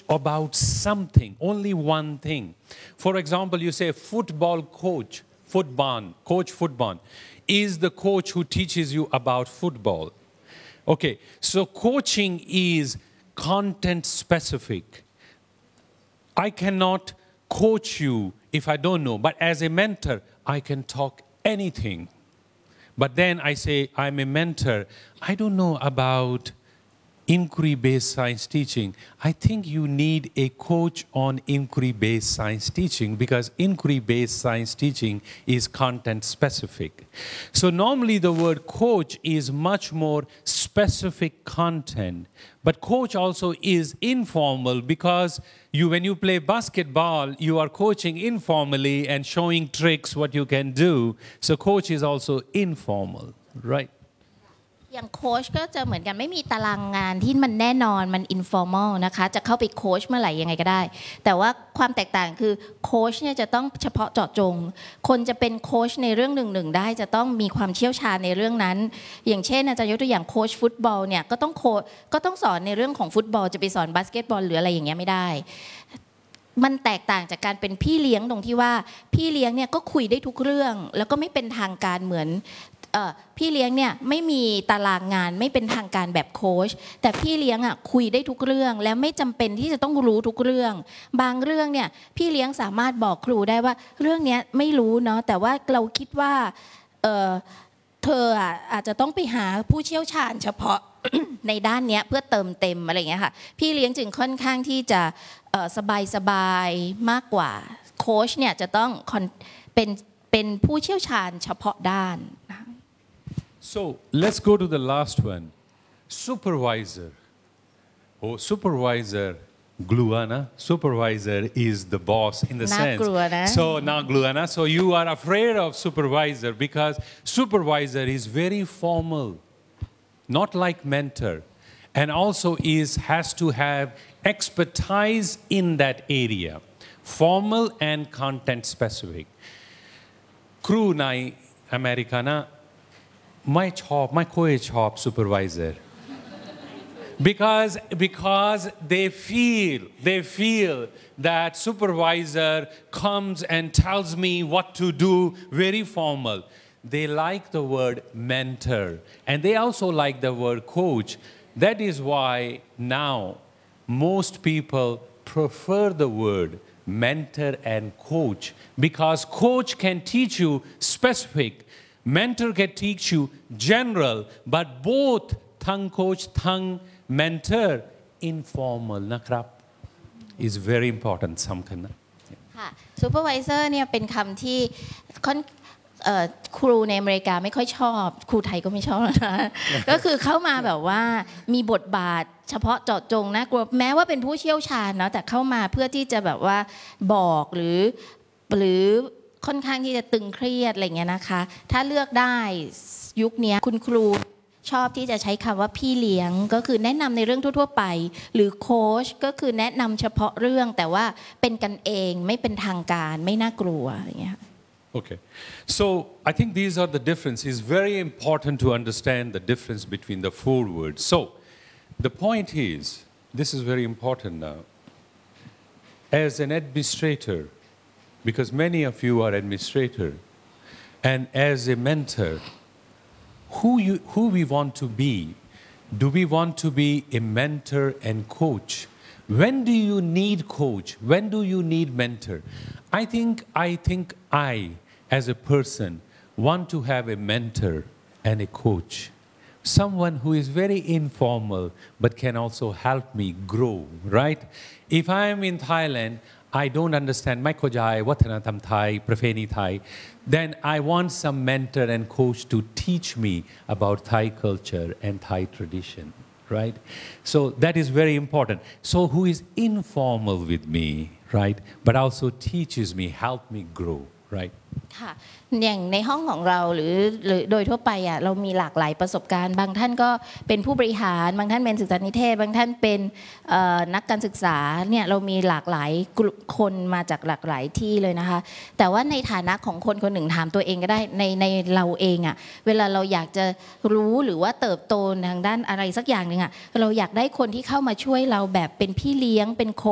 about something, only one thing. For example, you say football coach, coach football is the coach who teaches you about football. Okay, so coaching is content specific. I cannot coach you if I don't know, but as a mentor, I can talk anything. But then I say, I'm a mentor. I don't know about inquiry-based science teaching. I think you need a coach on inquiry-based science teaching because inquiry-based science teaching is content-specific. So normally the word coach is much more specific content, but coach also is informal because when you play basketball, you are coaching informally and showing tricks what you can do. So coach is also informal, right? อย่างโค้ชก็จะเหมือนกันไม่มีตารางงานที่มันแน่นอนมัน informal นะคะจะเข้าไปโค้ชเมื่อไหร่ยังไงก็ได้แต่ว่าความแตกต่างคือโค้ชเนี่ยจะต้องเฉพาะเจาะจงคนจะเป็นโค้ชในเรื่องหนึ่งได้จะต้องมีความเชี่ยวชาญในเรื่องนั้นอย่างเช่นอาจารย์ยกตัวอย่างโค้ชฟุตบอลเนี่ยก็ต้องสอนในเรื่องของฟุตบอลจะไปสอนบาสเกตบอลหรืออะไรอย่างเงี้ยไม่ได้มันแตกต่างจากการเป็นพี่เลี้ยงตรงที่ว่าพี่เลี้ยงเนี่ยก็คุยได้ทุกเรื่องแล้วก็ไม่เป็นทางการเหมือนพี่เลี้ยงเนี่ยไม่มีตารางงานไม่เป็นทางการแบบโค้ชแต่พี่เลี้ยงคุยได้ทุกเรื่องแล้วไม่จำเป็นที่จะต้องรู้ทุกเรื่องบางเรื่องเนี่ยพี่เลี้ยงสามารถบอกครูได้ว่าเรื่องนี้ไม่รู้เนาะแต่ว่าเราคิดว่าเธออาจจะต้องไปหาผู้เชี่ยวชาญเฉพาะ ในด้านนี้เพื่อเติมเต็มอะไรอย่างเงี้ยค่ะพี่เลี้ยงจึงค่อนข้างที่จะสบายมากกว่าโค้ชเนี่ยจะต้องเป็นผู้เชี่ยวชาญเฉพาะด้าน So let's go to the last one. Supervisor. Oh, supervisor. Gluana. Supervisor is the boss in the sense. So now Gluana. So you are afraid of supervisor because supervisor is very formal, not like mentor, and also has to have expertise in that area, formal and content specific. ครูในอเมริกานะไม่ค่อยชอบ supervisor because they feel that supervisor comes and tells me what to do, very formal. They like the word mentor and they also like the word coach. That is why now most people prefer the word mentor and coach because coach can teach you specific, mentor can teach you general, but both ทั้ง coach ทั้ง mentor informal นะครับ is very important สำคัญนะค่ะ supervisor เนี่ยเป็นคำที่ครูในอเมริกาไม่ค่อยชอบครูไทยก็ไม่ชอบนะ ก็คือเข้ามาแบบว่ามีบทบาทเฉพาะเจาะจงนะกลัวแม้ว่าเป็นผู้เชี่ยวชาญเนาะแต่เข้ามาเพื่อที่จะแบบว่าบอกหรือค่อนข้างที่จะตึงเครียดอะไรเงี้ยนะคะถ้าเลือกได้ยุคนี้คุณครูชอบที่จะใช้คำว่าพี่เลี้ยงก็คือแนะนำในเรื่องทั่วๆไปหรือโค้ชก็คือแนะนำเฉพาะเรื่องแต่ว่าเป็นกันเองไม่เป็นทางการไม่น่ากลัวอะไรเงี้ย Okay, so I think these are the differences. It's very important to understand the difference between the four words. So the point is, this is very important now. As an administrator, because many of you are administrator, and as a mentor, who we want to be? Do we want to be a mentor and coach? When do you need coach? When do you need mentor? I think I, as a person, want to have a mentor and a coach. Someone who is very informal but can also help me grow, right? If I am in Thailand, I don't understand ไม่เข้าใจวัฒนธรรมไทยประเพณีไทย then I want some mentor and coach to teach me about Thai culture and Thai tradition, right? So that is very important. So who is informal with me, right? But also teaches me, help me grow, right? ค่ะอย่างในห้องของเราหรือโดยทั่วไปเรามีหลากหลายประสบการณ์บางท่านก็เป็นผู้บริหารบางท่านเป็นศึกษานิเทศบางท่านเป็นนักการศึกษาเนี่ยเรามีหลากหลายคนมาจากหลากหลายที่เลยนะคะแต่ว่าในฐานะของคนคนหนึ่งถามตัวเองก็ได้ในเราเองเวลาเราอยากจะรู้หรือว่าเติบโตทางด้านอะไรสักอย่างหนึ่งเราอยากได้คนที่เข้ามาช่วยเราแบบเป็นพี่เลี้ยงเป็นโค้ช